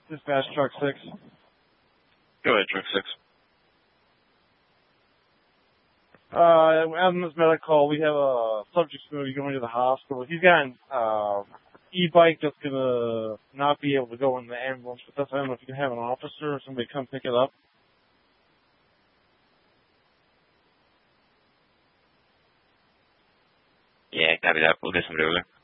Dispatch truck 6. Go ahead, truck 6. On this medical call, we have a subject's going to be going to the hospital. He's got an e-bike that's going to not be able to go in the ambulance, but that's, I don't know if you can have an officer or somebody come pick it up. Yeah, copy that. We'll get somebody over there.